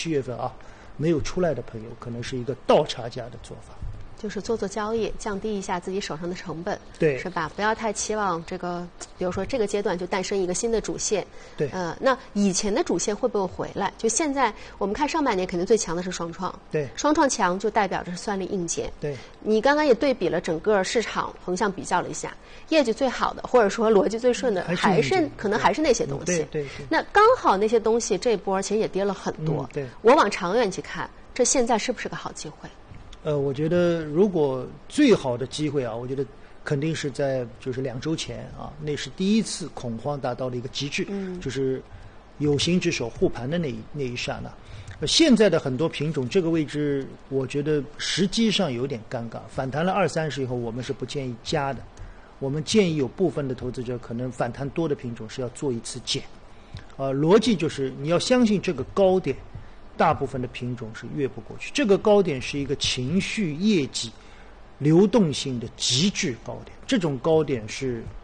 7月份没有出来的朋友，可能是一个倒差价的做法。 就是做交易，降低一下自己手上的成本， 对， 是吧？不要太期望这个，比如说这个阶段就诞生一个新的主线， 对， 那以前的主线会不会回来？就现在我们看上半年肯定最强的是双创， 对， 双创强就代表着是算力硬件， 对。 你刚刚也对比了整个市场横向比较了一下，业绩最好的或者说逻辑最顺的，还是可能还是那些东西， 对。 那刚好那些东西这波其实也跌了很多， 对。 我往长远去看，这现在是不是个好机会？ 我觉得如果最好的机会我觉得肯定是在就是2周前那是第一次恐慌达到了一个极致，就是有形之手护盘的那一刹那。现在的很多品种这个位置，我觉得实际上有点尴尬。反弹了20-30以后，我们是不建议加的。我们建议有部分的投资者可能反弹多的品种是要做一次减。逻辑就是你要相信这个高点。大部分的品种是越不过去，这个高点是一个情绪、业绩、流动性的极致高点，这种高点是